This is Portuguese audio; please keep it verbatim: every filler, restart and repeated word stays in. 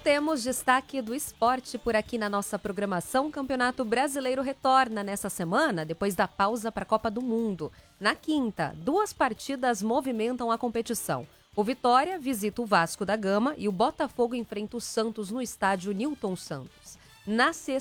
temos destaque do esporte por aqui na nossa programação. O Campeonato Brasileiro retorna nessa semana, depois da pausa para a Copa do Mundo. Na quinta, duas partidas movimentam a competição. O Vitória visita o Vasco da Gama e o Botafogo enfrenta o Santos no estádio Newton Santos. Na sexta,